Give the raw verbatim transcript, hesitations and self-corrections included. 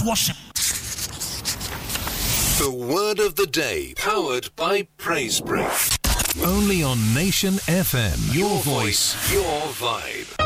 worship. The word of the day, powered by Praise Break. Only on Nation F M. Your voice, your vibe.